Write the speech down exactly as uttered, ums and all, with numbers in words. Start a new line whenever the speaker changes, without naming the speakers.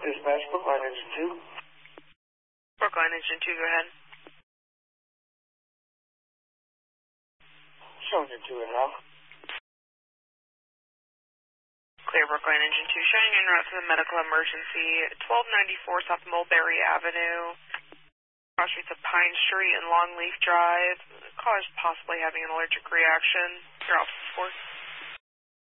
Dispatch, Brookline Engine two.
Brookline Engine two, go ahead.
Showing you two and a half.
Clear, Brookline Engine two, showing en route to the medical emergency, twelve ninety-four South Mulberry Avenue, cross streets of Pine Street and Longleaf Drive. The caller is possibly having an allergic reaction. Your office support.